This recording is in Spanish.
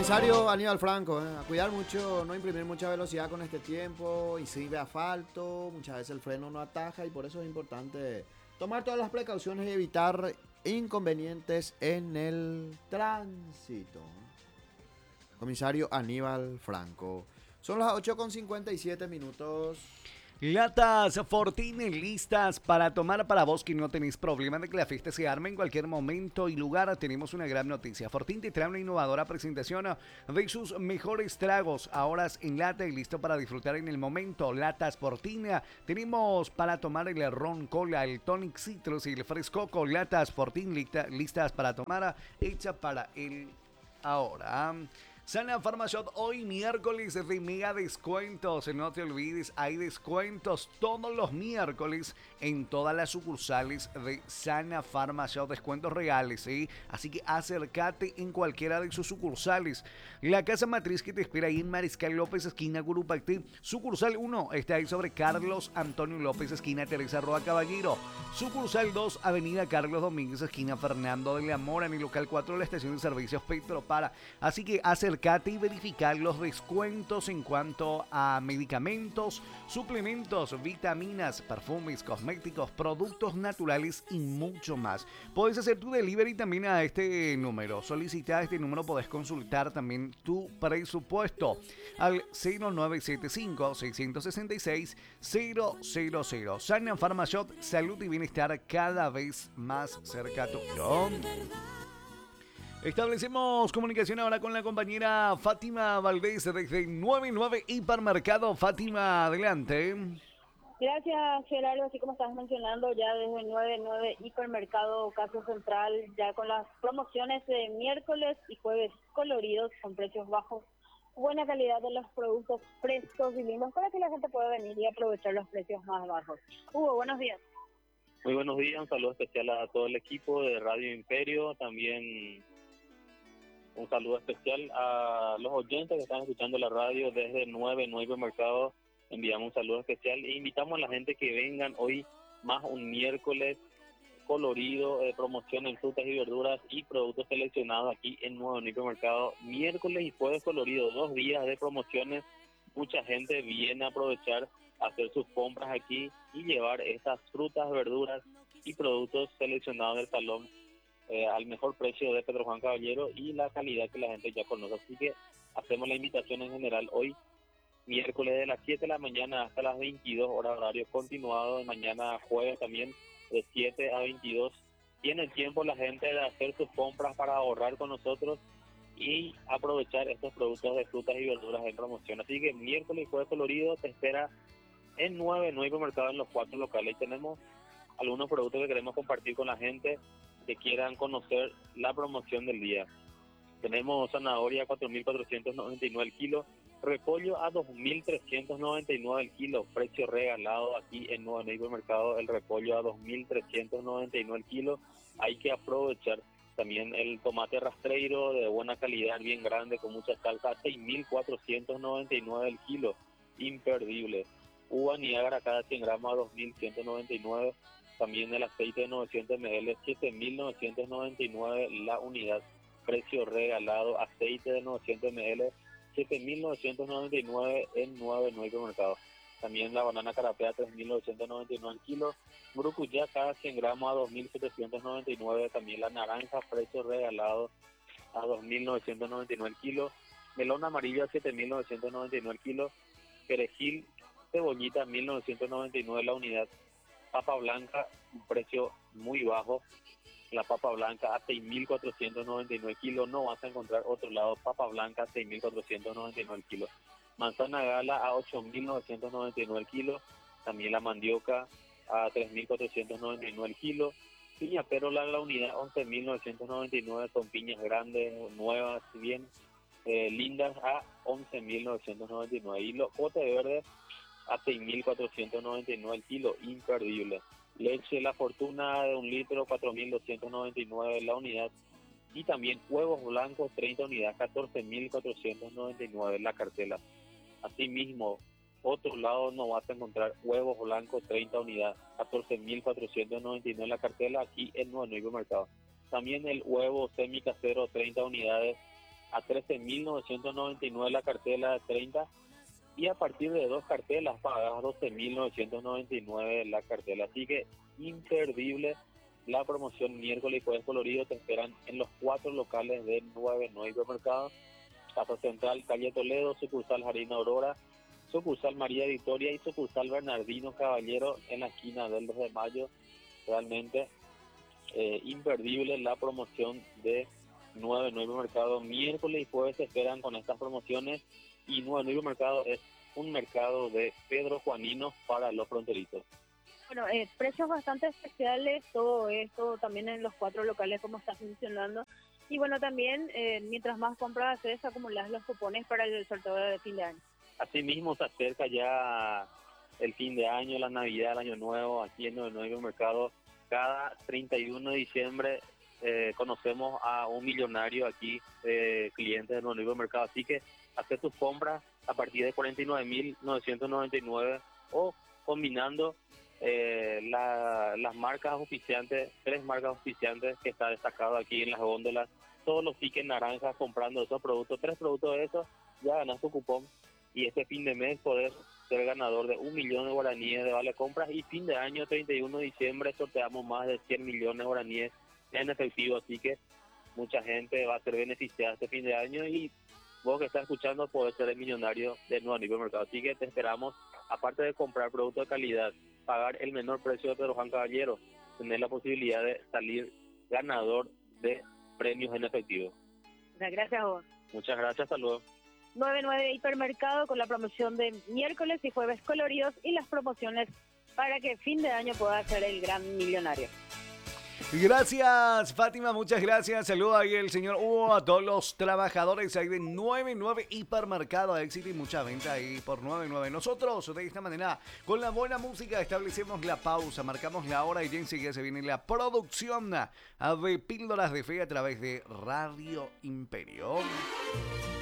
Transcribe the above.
Comisario Aníbal Franco, a cuidar mucho, no imprimir mucha velocidad con este tiempo, y si ve asfalto, muchas veces el freno no ataja y por eso es importante tomar todas las precauciones y evitar inconvenientes en el tránsito. Comisario Aníbal Franco. Son las 8:57 minutos. Latas Fortini listas para tomar para vos que no tenéis problema de que la fiesta se arme en cualquier momento y lugar. Tenemos una gran noticia. Fortini te trae una innovadora presentación de sus mejores tragos, ahora en lata y listo para disfrutar en el momento. Latas Fortini. Tenemos para tomar el ron cola, el tonic citrus y el frescoco. Latas Fortini listas para tomar, hecha para el ahora. Sana Pharma Shop hoy miércoles de mega descuentos. No te olvides, hay descuentos todos los miércoles en todas las sucursales de Sana Pharma Shop. Descuentos reales, ¿sí? Así que acércate en cualquiera de sus sucursales. La casa matriz que te espera ahí en Mariscal López, esquina Gurupacti. Sucursal 1 está ahí sobre Carlos Antonio López, esquina Teresa Roa Caballero. Sucursal 2, avenida Carlos Domínguez, esquina Fernando de la Mora, en el local 4 de la estación de servicios Petropara. Así que acércate y verificar los descuentos en cuanto a medicamentos, suplementos, vitaminas, perfumes, cosméticos, productos naturales y mucho más. Puedes hacer tu delivery también a este número. Solicita este número, podés consultar también tu presupuesto al 0975-666-000. Sana Pharma Shop, salud y bienestar cada vez más cerca tuyo. Establecemos comunicación ahora con la compañera Fátima Valdés desde 99 Hipermercado. Fátima, adelante. Gracias, Gerardo. Así como estabas mencionando, ya desde 99 Hipermercado Caso Central, ya con las promociones de miércoles y jueves coloridos con precios bajos, buena calidad de los productos frescos y lindos para que la gente pueda venir y aprovechar los precios más bajos. Hugo, buenos días. Muy buenos días, un saludo especial a todo el equipo de Radio Imperio, también un saludo especial a los oyentes que están escuchando la radio desde 99 Mercado. Enviamos un saludo especial e invitamos a la gente que vengan hoy, más un miércoles colorido de promoción en frutas y verduras y productos seleccionados aquí en Nuevo Mercado. Miércoles y jueves colorido, 2 días de promociones. Mucha gente viene a aprovechar, a hacer sus compras aquí y llevar estas frutas, verduras y productos seleccionados del salón al mejor precio de Pedro Juan Caballero y la calidad que la gente ya conoce. Así que hacemos la invitación en general hoy, miércoles de las 7 de la mañana hasta las 22 horas, horario continuado. Mañana jueves también de 7 a 22. Tiene tiempo la gente de hacer sus compras para ahorrar con nosotros y aprovechar estos productos de frutas y verduras en promoción. Así que miércoles y jueves colorido te espera en 99 Mercado en los 4 locales. Y tenemos algunos productos que queremos compartir con la gente que quieran conocer la promoción del día. Tenemos zanahoria a 4.499 el kilo, repollo a 2.399 el kilo, precio regalado aquí en Nuevo Mercado, el repollo a 2.399 el kilo. Hay que aprovechar también el tomate rastreiro de buena calidad, bien grande, con mucha salsa, a 6.499 el kilo, imperdible. Uva Niágara cada 100 gramos a 2.199. También el aceite de 900 ml, 7.999 la unidad, precio regalado. Aceite de 900 ml, 7.999 en 99 Mercado. También la banana carapea, 3.999 el kilo. Brucuyá cada 100 gramos a 2.799. También la naranja, precio regalado a 2.999 el kilo. Melón amarillo a 7.999 el kilo. Perejil, cebollita, 1.999 la unidad. Papa blanca, un precio muy bajo. La papa blanca a 6.499 kilos. No vas a encontrar otro lado. Papa blanca a 6.499 kilos. Manzana gala a 8.999 el kilo. También la mandioca a 3.499 el kilo. Piña pérola la unidad 11.999. Son piñas grandes, nuevas, bien lindas, a 11.999. Y los potes verdes a 6.499 el kilo, imperdible. Leche La Fortuna de 1 litro, 4.299 la unidad. Y también huevos blancos, 30 unidades, 14.499 la cartela. Asimismo, otro lado no vas a encontrar huevos blancos, 30 unidades, 14.499 la cartela aquí en Nuevo Mercado. También el huevo semicasero, 30 unidades, a 13.999 la cartela de 30 y a partir de 2 cartelas pagas 12.999 la cartela. Así que imperdible la promoción miércoles y jueves colorido. Te esperan en los 4 locales de 99 Hipermercado: Casa Central, calle Toledo, sucursal Jardín Aurora, sucursal María Victoria y sucursal Bernardino Caballero en la esquina del 2 de mayo. Realmente imperdible la promoción de 99 Mercado. Miércoles y jueves se esperan con estas promociones, y 99 Mercado es un mercado de Pedro Juanino para los fronterizos. Bueno, precios bastante especiales, todo esto también en los 4 locales como estás mencionando. Y bueno, también mientras más compras haces, acumulas los cupones para el sorteo de fin de año. Asimismo se acerca ya el fin de año, la Navidad, el Año Nuevo, aquí en 99 Mercado. Cada 31 de diciembre conocemos a un millonario aquí, clientes de 99 Mercado. Así que hacer tus compras a partir de 49.999 o combinando las marcas auspiciantes, 3 marcas auspiciantes que está destacado aquí en las góndolas. Todos los tickets naranjas comprando esos productos, 3 productos de esos, ya ganas tu cupón. Y este fin de mes poder ser ganador de 1 millón de guaraníes de vale compras, y fin de año 31 de diciembre sorteamos más de 100 millones de guaraníes en efectivo. Así que mucha gente va a ser beneficiada este fin de año, y vos que estás escuchando podés ser el millonario de nuevo nivel mercado. Así que te esperamos, aparte de comprar productos de calidad, pagar el menor precio de Pedro Juan Caballero, tener la posibilidad de salir ganador de premios en efectivo. Gracias a vos. Muchas gracias, saludos. 99 Hipermercado con la promoción de miércoles y jueves coloridos y las promociones para que fin de año pueda ser el gran millonario. Gracias, Fátima, muchas gracias. Saludos ahí el señor Hugo, a todos los trabajadores ahí de 99 Hipermercado. Éxito y mucha venta ahí por 99. Nosotros de esta manera, con la buena música, establecemos la pausa, marcamos la hora y ya enseguida se viene la producción de Píldoras de Fe a través de Radio Imperio.